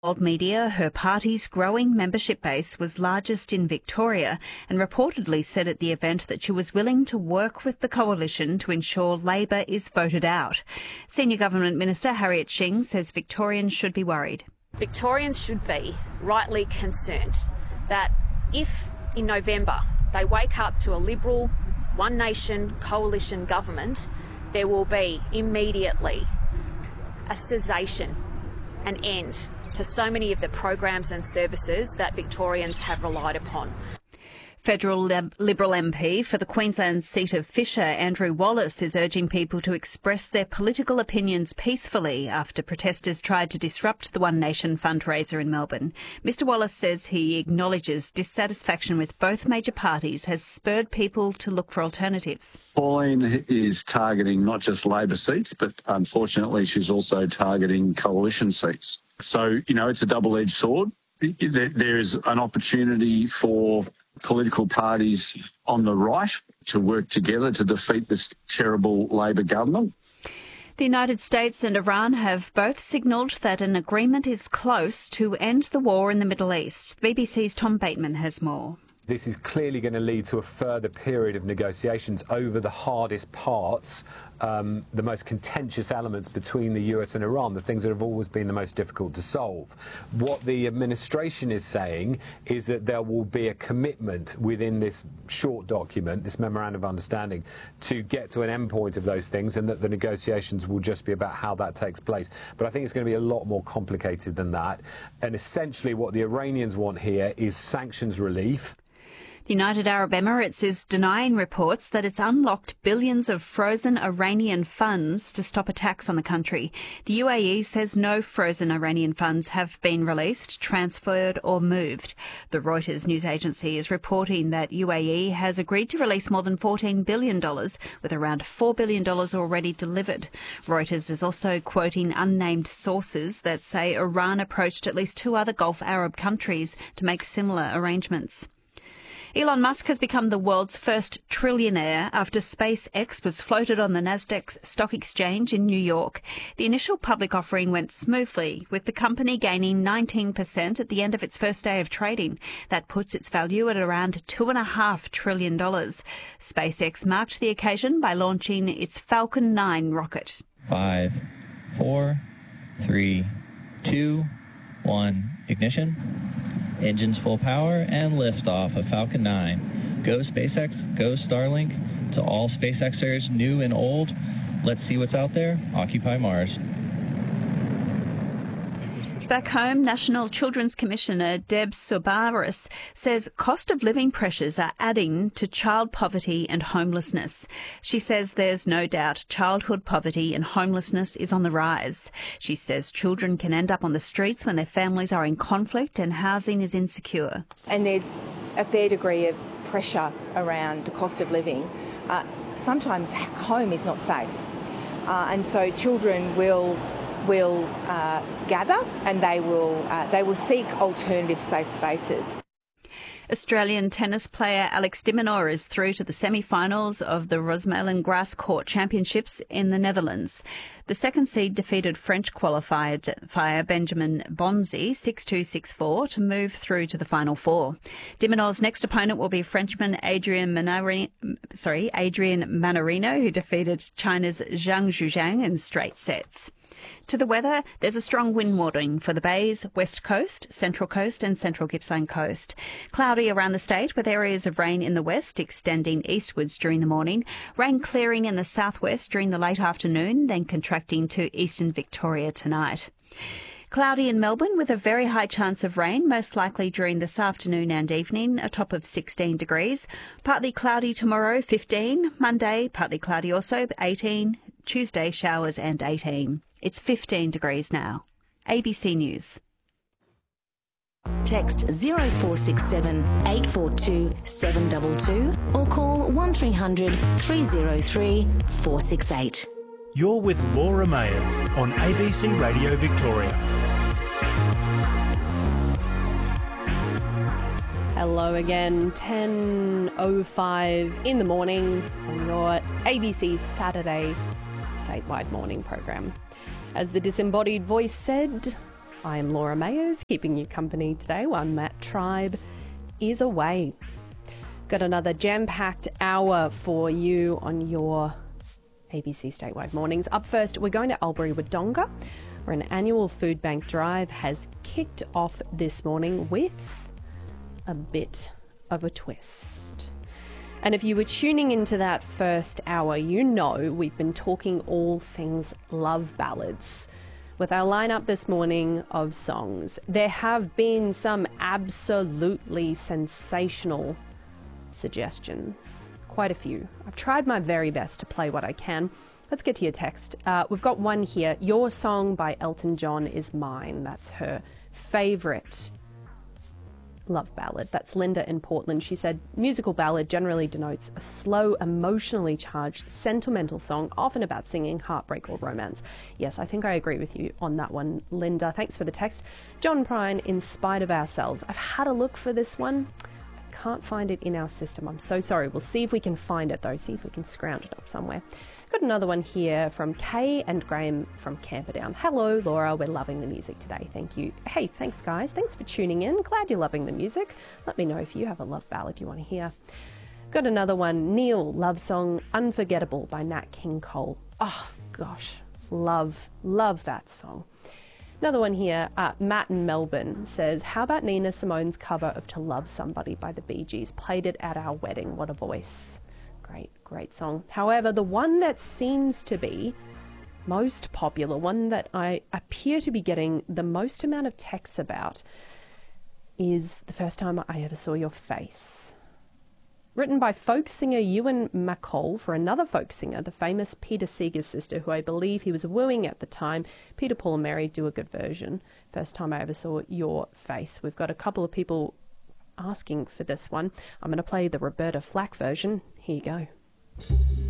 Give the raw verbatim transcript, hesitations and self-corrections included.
Old Media, her party's growing membership base was largest in Victoria, and reportedly said at the event that she was willing to work with the coalition to ensure Labor is voted out. Senior Government Minister Harriet Shing says Victorians should be worried. Victorians should be rightly concerned that if in November they wake up to a Liberal One Nation coalition government, there will be immediately a cessation, an end to so many of the programs and services that Victorians have relied upon. Federal Liberal M P for the Queensland seat of Fisher, Andrew Wallace, is urging people to express their political opinions peacefully after protesters tried to disrupt the One Nation fundraiser in Melbourne. Mister Wallace says he acknowledges dissatisfaction with both major parties has spurred people to look for alternatives. Pauline is targeting not just Labor seats, but unfortunately she's also targeting coalition seats. So, you know, it's a double-edged sword. There is an opportunity for political parties on the right to work together to defeat this terrible Labor government. The United States and Iran have both signalled that an agreement is close to end the war in the Middle East. The B B C's Tom Bateman has more. This is clearly going to lead to a further period of negotiations over the hardest parts, um, the most contentious elements between the U S and Iran, the things that have always been the most difficult to solve. What the administration is saying is that there will be a commitment within this short document, this memorandum of understanding, to get to an endpoint of those things, and that the negotiations will just be about how that takes place. But I think it's going to be a lot more complicated than that. And essentially what the Iranians want here is sanctions relief. The United Arab Emirates is denying reports that it's unlocked billions of frozen Iranian funds to stop attacks on the country. The U A E says no frozen Iranian funds have been released, transferred or moved. The Reuters news agency is reporting that U A E has agreed to release more than fourteen billion dollars, with around four billion dollars already delivered. Reuters is also quoting unnamed sources that say Iran approached at least two other Gulf Arab countries to make similar arrangements. Elon Musk has become the world's first trillionaire after SpaceX was floated on the Nasdaq stock exchange in New York. The initial public offering went smoothly, with the company gaining nineteen percent at the end of its first day of trading. That puts its value at around two point five trillion dollars. SpaceX marked the occasion by launching its Falcon nine rocket. Five, four, three, two, one, ignition. Engines full power and liftoff of Falcon nine. Go SpaceX, go Starlink. To all SpaceXers, new and old, let's see what's out there. Occupy Mars. Back home, National Children's Commissioner Deb Sobaris says cost of living pressures are adding to child poverty and homelessness. She says there's no doubt childhood poverty and homelessness is on the rise. She says children can end up on the streets when their families are in conflict and housing is insecure. And there's a fair degree of pressure around the cost of living. Uh, sometimes home is not safe. Uh, and so children will will uh, gather and they will uh, they will seek alternative safe spaces. Australian tennis player Alex de Minaur is through to the semi-finals of the Rosmalen Grass Court Championships in the Netherlands. The second seed defeated French qualifier Benjamin Bonzi six two six four to move through to the final four. De Minaur's next opponent will be Frenchman Adrian Manarino, sorry, Adrian Manarino, who defeated China's Zhang Zhujiang in straight sets. To the weather, there's a strong wind warning for the Bays, West Coast, Central Coast and Central Gippsland Coast. Cloudy around the state with areas of rain in the west extending eastwards during the morning. Rain clearing in the southwest during the late afternoon, then contracting to eastern Victoria tonight. Cloudy in Melbourne with a very high chance of rain, most likely during this afternoon and evening, a top of sixteen degrees. Partly cloudy tomorrow, fifteen. Monday, partly cloudy also, eighteen. Tuesday, showers and eighteen. It's fifteen degrees now. A B C News. Text zero four six seven, eight four two, seven two two or call one three hundred, three oh three, four six eight. You're with Laura Mayers on A B C Radio Victoria. Hello again, ten oh five in the morning on your A B C Saturday statewide morning program. As the disembodied voice said, I am Laura Mayers, keeping you company today while Matt Tribe is away. Got another jam-packed hour for you on your A B C Statewide Mornings. Up first, we're going to Albury-Wodonga, where an annual food bank drive has kicked off this morning with a bit of a twist. And if you were tuning into that first hour, you know we've been talking all things love ballads. With our lineup this morning of songs, there have been some absolutely sensational suggestions. Quite a few. I've tried my very best to play what I can. Let's get to your text. Uh, we've got one here. Your Song by Elton John is mine. That's her favourite love ballad. That's Linda in Portland. She said, musical ballad generally denotes a slow, emotionally charged, sentimental song, often about singing, heartbreak or romance. Yes, I think I agree with you on that one, Linda. Thanks for the text. John Prine, In Spite of Ourselves. I've had a look for this one. I can't find it in our system. I'm so sorry. We'll see if we can find it though. See if we can scrounge it up somewhere. Got another one here from Kay and Graham from Camperdown. Hello, Laura. We're loving the music today. Thank you. Hey, thanks, guys. Thanks for tuning in. Glad you're loving the music. Let me know if you have a love ballad you want to hear. Got another one. Neil, love song, Unforgettable by Nat King Cole. Oh, gosh. Love, love that song. Another one here. Uh, Matt in Melbourne says, how about Nina Simone's cover of To Love Somebody by the Bee Gees? Played it at our wedding. What a voice. Great, great song. However, the one that seems to be most popular, one that I appear to be getting the most amount of texts about, is The First Time I Ever Saw Your Face. Written by folk singer Ewan MacColl for another folk singer, the famous Peter Seeger's sister, who I believe he was wooing at the time. Peter, Paul and Mary do a good version. First Time I Ever Saw Your Face. We've got a couple of people asking for this one. I'm going to play the Roberta Flack version. Here you go.